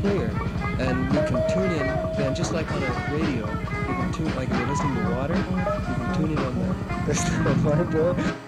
clear, and you can tune in, then just like on a radio, you can tune, like if you're listening to water, you can tune in on the water bill.